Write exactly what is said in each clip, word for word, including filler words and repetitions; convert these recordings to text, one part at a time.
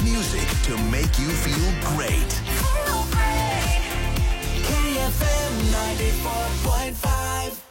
enough music to make you feel great. Feel great. K F M ninety-four point five.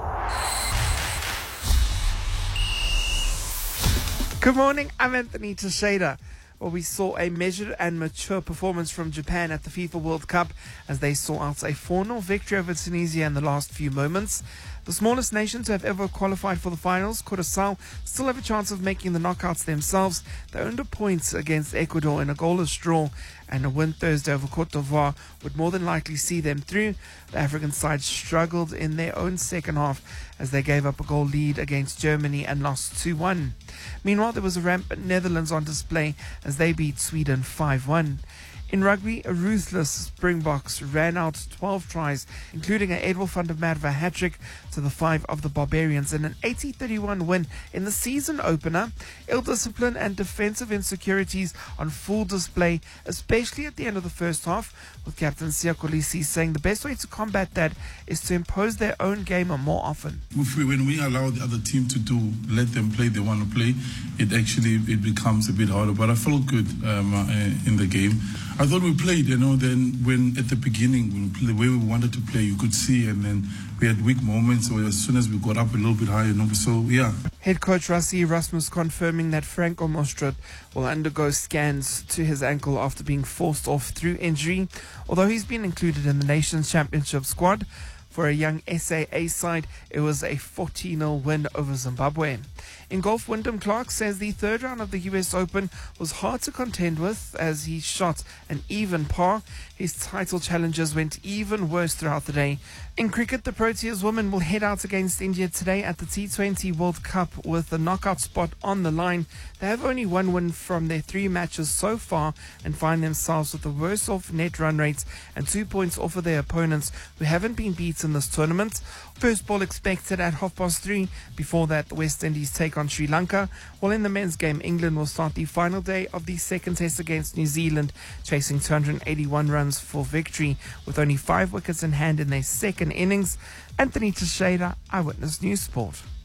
Good morning, I'm Anthony Teixeira. Well, we saw a measured and mature performance from Japan at the FIFA World Cup as they saw out a four nil victory over Tunisia in the last few moments. The smallest nation to have ever qualified for the finals, Curaçao, still have a chance of making the knockouts themselves. They earned a point against Ecuador in a goalless draw, and a win Thursday over Cote d'Ivoire would more than likely see them through. The African side struggled in their own second half as they gave up a goal lead against Germany and lost two one. Meanwhile, there was a rampant Netherlands on display as they beat Sweden five one. In rugby, a ruthless Springboks ran out twelve tries, including an Edwin van der Merwe hat-trick to the five of the Barbarians in an eighty thirty-one win in the season opener. Ill-discipline and defensive insecurities on full display, especially at the end of the first half, with Captain Siya Kolisi saying the best way to combat that is to impose their own game more often. If we, when we allow the other team to do, let them play, they want to play, it actually it becomes a bit harder. But I felt good um, uh, in the game. I thought we played, you know, then when at the beginning, when we played, the way we wanted to play, you could see, and then we had weak moments, so as soon as we got up a little bit higher, you know, so yeah. Head coach Rassie Erasmus confirming that Franco Mostrot will undergo scans to his ankle after being forced off through injury, although he's been included in the Nations Championship squad. For a young S A A side, it was a forty nil win over Zimbabwe. In golf, Wyndham Clark says the third round of the U S Open was hard to contend with as he shot an even par. His title challenges went even worse throughout the day. In cricket, the Proteas women will head out against India today at the T twenty World Cup with the knockout spot on the line. They have only one win from their three matches so far and find themselves with the worst off net run rates and two points off of their opponents who haven't been beaten this tournament. First ball expected at half past three. Before that, the West Indies take on Sri Lanka. While in the men's game, England will start the final day of the second test against New Zealand, chasing two hundred eighty-one runs for victory with only five wickets in hand in their second innings. Anthony Teixeira, Eyewitness News Sport.